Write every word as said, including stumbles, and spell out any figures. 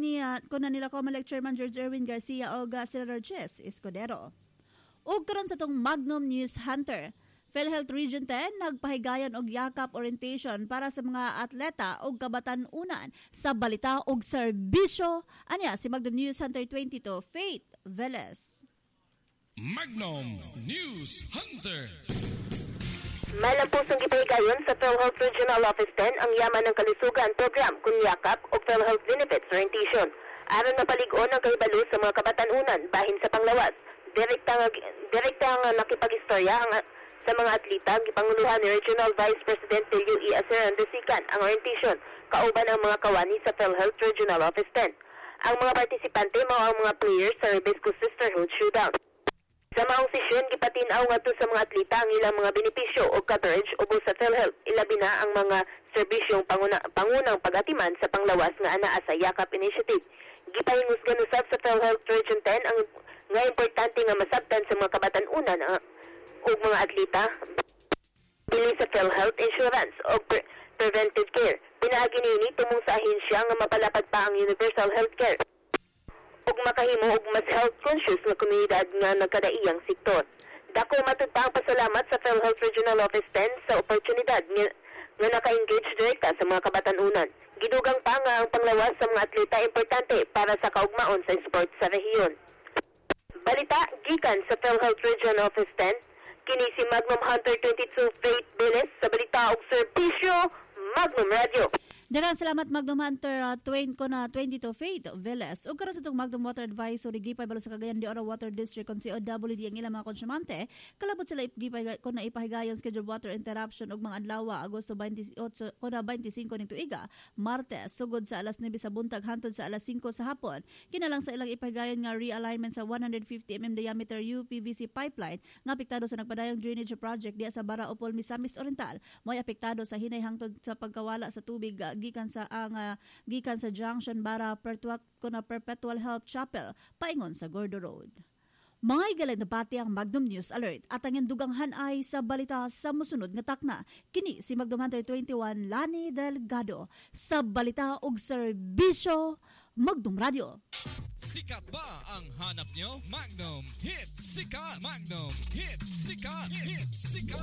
ni uh, kuna nila Comelec Chairman George Erwin Garcia o uh, Senador Chess Escudero. Ug karon sa tong Magnum News Hunter, PhilHealth Region ten nagpahigayon og yakap orientation para sa mga atleta og kabatan-unan sa balita og serbisyo. Anya si Magnum News Hunter twenty-two, Faith Velez. Magnum News Hunter. Malampusong gipahigayon sa PhilHealth Regional Office ten ang Yaman ng Kalusugan Program kung yakap o PhilHealth Benefits Orientation. Aron mapalig-on ang kahibalo sa mga kabatan-unan bahin sa panglawas. Direkta direkta nga nakipag-istorya ang sa mga atleta gipanguluhan ni Regional Vice President L U E Aceran Desikan ang orientation kauban ang mga kawani sa PhilHealth Regional Office ten. Ang mga partisipante mao ang mga players sa Rebesco Sisterhood Showdown. Sa maong sesyon, gipatinaw nga to sa mga atleta ang ilang mga benepisyo o coverage ubos sa PhilHealth. Ilabi na ang mga serbisyong panguna, pangunang pagatiman sa panglawas nga anaa sa Yakap Initiative. Gipahingusgan usab sa PhilHealth Region ten ang nga importante nga masabtan sa mga kabatan-unan o mga atleta bili sa PhilHealth Insurance o pre- preventive care. Pinaagi niini tumong sa ahensya nga mapalapad pa ang universal healthcare ug makahimo og mas health conscious nga komunidad nga nagkadaiyang sektor. Dako matud pa ang pasalamat sa PhilHealth Regional Office ten sa oportunidad nga, nga naka-engage direkta sa mga kabatan-unan. Gidugang pa nga ang panglawas sa mga atleta importante para sa kaugmaon sa sport sa rehiyon. Balita gikan sa PhilHealth Regional Office ten, kini si Magnum Hunter twenty-two Faith Velez sa balita og serbisyo Magnum Radio. Daghang salamat Magnum Hunter uh, twain ko na twenty-two Faith Velez. Ug karon sa itong Magnum Water Advisory gipay balo sa Cagayan de Oro Water District kon C O W D ang ilang mga konsumante kalabot sila gipay kon na ipahigayon scheduled water interruption og mga adlaw Agosto twenty-eight kon na twenty-five ning tuiga Martes sugod sa alas nine sa buntag hangtod sa alas five sa hapon. Kinalang sa ilang ipahigayon nga realignment sa one hundred fifty millimeter diameter U P V C pipeline nga apektado sa nagpadayong drainage project diya sa Baraopol, Misamis Oriental. Mo'y apektado sa hinay hangtod sa pagkawala sa tubig uh, gikan sa ang uh, gikan sa junction Bara Perpetual kuna Perpetual Health Chapel paingon sa Gordo Road. Mga igalan na pati ang Magnum News Alert at ang duganghan ay sa balita sa musunod nga takna. Kini si Magnum Hunter twenty-one Lani Delgado sa balita og serbisyo Magnum Radio. Sikat ba ang hanap nyo? Magnum Hit Sikat. Magnum Hit Sikat. Hit Sikat.